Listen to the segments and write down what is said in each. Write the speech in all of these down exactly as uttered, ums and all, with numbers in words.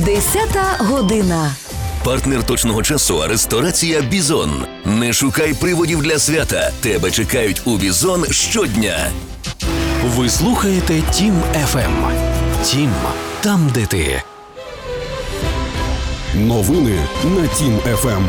Десята година. Партнер точного часу – ресторація «Бізон». Не шукай приводів для свята. Тебе чекають у «Бізон» щодня. Ви слухаєте Тім еф ем. Тім – там, де ти. Новини на Тім еф ем.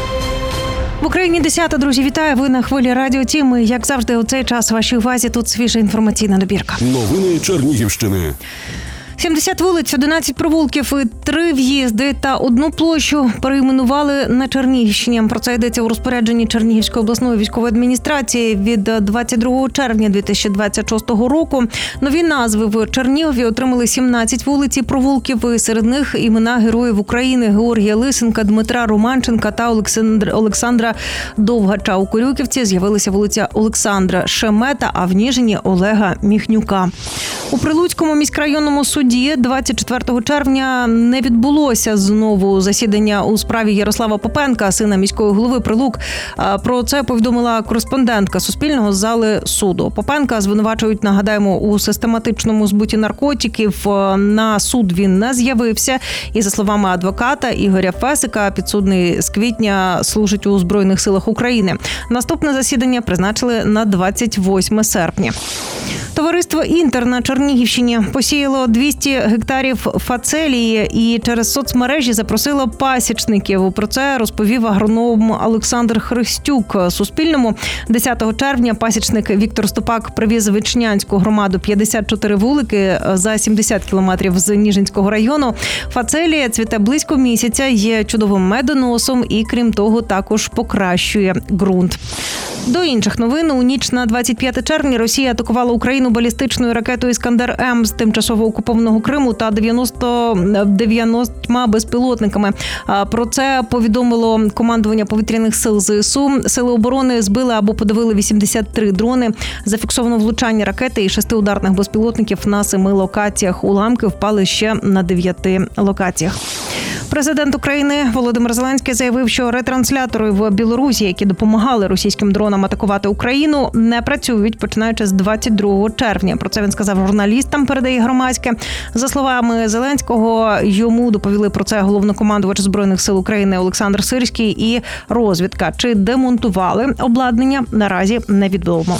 В Україні десята, друзі, вітаю. Ви на хвилі Радіо Тім. І, як завжди, у цей час в вашій увазі тут свіжа інформаційна добірка. Новини Чернігівщини. сімдесят вулиць, одинадцять провулків і три в'їзди та одну площу перейменували на Чернігівщині. Про це йдеться у розпорядженні Чернігівської обласної військової адміністрації від двадцять другого червня дві тисячі двадцять шостого року. Нові назви в Чернігові отримали сімнадцять вулиць і провулків, і серед них імена героїв України Георгія Лисенка, Дмитра Романченка та Олександра, Олександра Довгача. У Корюківці з'явилася вулиця Олександра Шемета, а в Ніжині – Олега Міхнюка. У Прилуцькому міськрайонному суді двадцять четвертого червня не відбулося знову засідання у справі Ярослава Попенка, сина міської голови Прилук. Про це повідомила кореспондентка Суспільного з зали суду. Попенка звинувачують, нагадаємо, у систематичному збуті наркотиків. На суд він не з'явився. І, за словами адвоката Ігоря Фесика, підсудний з квітня служить у Збройних силах України. Наступне засідання призначили на двадцять восьме серпня. Товариство «Інтер» на Чернігівщині посіяло двісті гектарів фацелії і через соцмережі запросило пасічників. Про це розповів агроном Олександр Христюк Суспільному. десятого червня пасічник Віктор Стопак привіз в Ічнянську громаду п'ятдесят чотири вулики за сімдесят кілометрів з Ніжинського району. Фацелія цвіте близько місяця, є чудовим медоносом і, крім того, також покращує ґрунт. До інших новин. У ніч на двадцять п'яте червня Росія атакувала Україну балістичною ракетою «Іскандер-М» з тимчасово окупованого Криму та дев'яноста дев'ятьма безпілотниками. Про це повідомило командування повітряних сил ЗСУ. Сили оборони збили або подавили вісімдесят три дрони. Зафіксовано влучання ракети і шести ударних безпілотників на семи локаціях. Уламки впали ще на дев'яти локаціях. Президент України Володимир Зеленський заявив, що ретранслятори в Білорусі, які допомагали російським дронам атакувати Україну, не працюють, починаючи з двадцять другого червня. Про це він сказав журналістам, передає Громадське. За словами Зеленського, йому доповіли про це головнокомандувач Збройних сил України Олександр Сирський і розвідка. Чи демонтували обладнання, наразі невідомо.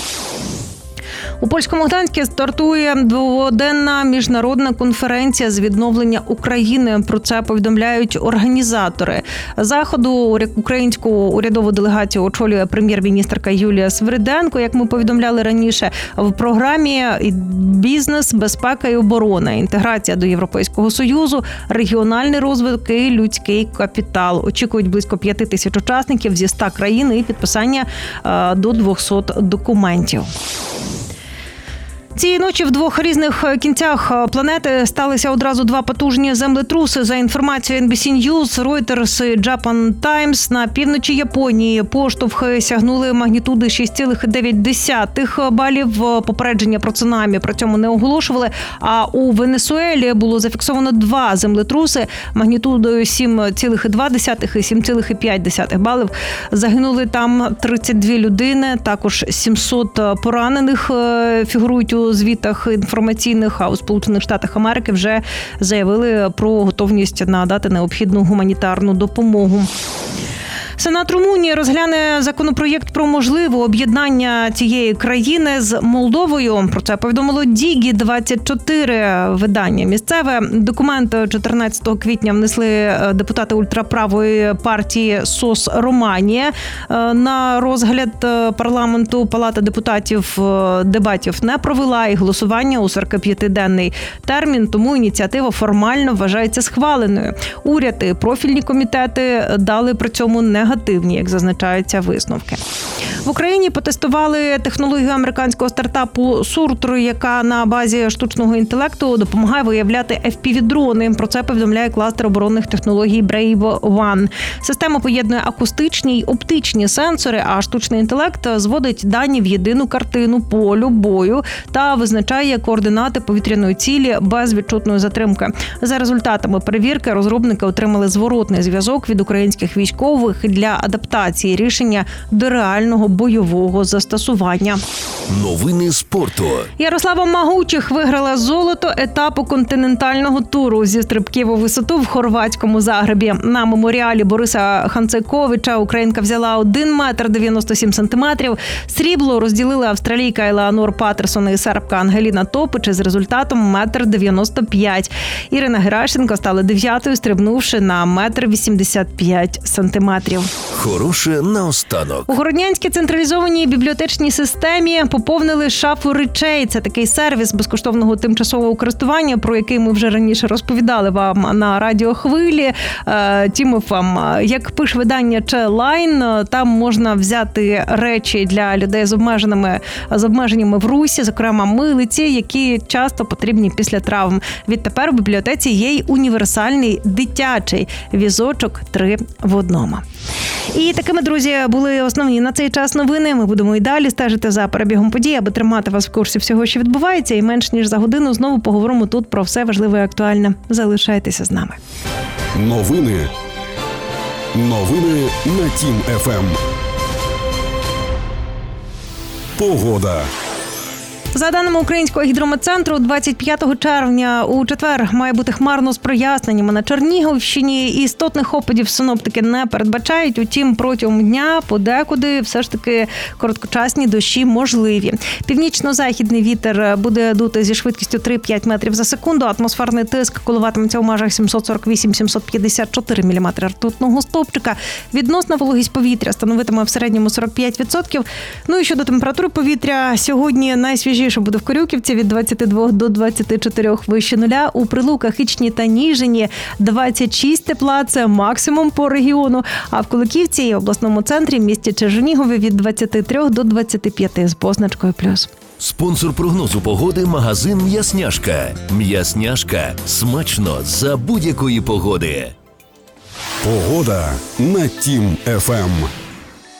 У польському Гданську стартує дводенна міжнародна конференція з відновлення України. Про це повідомляють організатори заходу. Українську урядову делегацію очолює прем'єр-міністерка Юлія Свириденко. Як ми повідомляли раніше, в програмі бізнес, безпека і оборона, інтеграція до Європейського Союзу, регіональний розвиток і людський капітал. Очікують близько п'яти тисяч учасників зі ста країн і підписання до двохсот документів. Цієї ночі в двох різних кінцях планети сталися одразу два потужні землетруси. За інформацією ен бі сі News, Reuters і Japan Times, на півночі Японії поштовхи сягнули магнітуди шість цілих дев'ять десятих балів. Попередження про цунамі при цьому не оголошували. А у Венесуелі було зафіксовано два землетруси магнітудою сім цілих два десятих і сім цілих п'ять десятих балів. Загинули там тридцять дві людини, також сімсот поранених фігурують у звітах інформаційних, а у Сполучених Штатах Америки вже заявили про готовність надати необхідну гуманітарну допомогу. Сенат Румунії розгляне законопроєкт про можливе об'єднання цієї країни з Молдовою. Про це повідомило Дігі двадцять чотири видання місцеве. Документ чотирнадцятого квітня внесли депутати ультраправої партії СОС Романія. На розгляд парламенту Палата депутатів дебатів не провела і голосування у сорокап'ятиденний термін, тому ініціатива формально вважається схваленою. Уряд і профільні комітети дали при цьому негативні негативні, як зазначаються висновки. В Україні потестували технологію американського стартапу Суртр, яка на базі штучного інтелекту допомагає виявляти еф пі ві-дрони. Про це повідомляє кластер оборонних технологій Brave One. Система поєднує акустичні й оптичні сенсори, а штучний інтелект зводить дані в єдину картину полю бою та визначає координати повітряної цілі без відчутної затримки. За результатами перевірки розробники отримали зворотний зв'язок від українських військових для адаптації рішення до реального бойового застосування. Новини спорту. Ярослава Магучих виграла золото етапу континентального туру зі стрибків у висоту в хорватському Загребі. На меморіалі Бориса Ханцековича українка взяла один метр дев'яносто сім сантиметрів. Срібло розділили австралійка Елеонор Патерсон і сербка Ангеліна Топич з результатом метр дев'яносто п'ять. Ірина Геращенко стала дев'ятою, стрибнувши на метр вісімдесят п'ять сантиметрів. Хороше наостанок. У Городнянській централізованій бібліотечній системі поповнили шафу речей. Це такий сервіс безкоштовного тимчасового користування, про який ми вже раніше розповідали вам на радіохвилі. Тім еф ем. Як пише видання Че-Лайн, там можна взяти речі для людей з обмеженими з обмеженнями в русі, зокрема милиці, які часто потрібні після травм. Відтепер у бібліотеці є й універсальний дитячий візочок три в одному. І такими, друзі, були основні на цей час новини. Ми будемо і далі стежити за перебігом подій, аби тримати вас в курсі всього, що відбувається. І менш ніж за годину знову поговоримо тут про все важливе і актуальне. Залишайтеся з нами. Новини. Новини на Тім еф ем. Погода. За даними Українського гідрометцентру, двадцять п'ятого червня у четвер має бути хмарно з проясненнями на Чернігівщині. Істотних опадів синоптики не передбачають. Утім, протягом дня подекуди все ж таки короткочасні дощі можливі. Північно-західний вітер буде дути зі швидкістю три-п'ять метрів за секунду. Атмосферний тиск коливатиметься у межах сімсот сорок вісім - сімсот п'ятдесят чотири міліметри ртутного стовпчика. Відносна вологість повітря становитиме в середньому сорок п'ять відсотків. Ну і щодо температури повітря, сьогодні найсвіжіше що буде в Корюківці від двадцяти двох до двадцяти чотирьох вище нуля. У Прилуках, Ічні та Ніжині двадцять шість тепла – це максимум по регіону. А в Куликівці і обласному центрі місті Чернігові від двадцяти трьох до двадцяти п'яти з позначкою плюс. Спонсор прогнозу погоди – магазин «М'ясняшка». «М'ясняшка» – смачно за будь-якої погоди. Погода на Тім еф ем.